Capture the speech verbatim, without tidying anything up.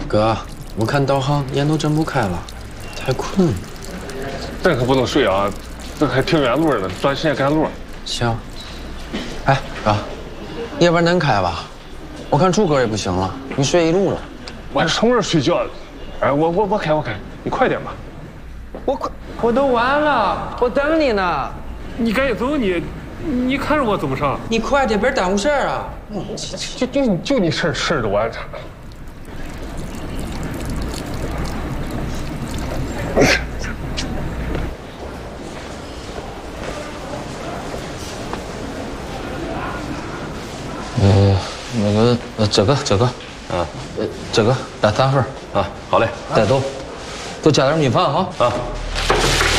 哥，我看导航眼都睁不开了，太困了。 这可不能睡啊，这还挺远路呢，抓紧时间赶路。 行。哎，哥，你要不然咱开吧？我看楚哥也不行了，你睡一路了。 我什么时候睡觉？哎，我我我开我开，你快点吧。 我快，我都完了，我等你呢。 你赶紧走，你你看着我走不上。 你快点，别耽误事儿啊！ 就就就就你事儿事儿多啊！ 呃，那个，呃，这个，这个，啊，呃，这个来三份啊，好嘞，再都，都加点米饭哈啊。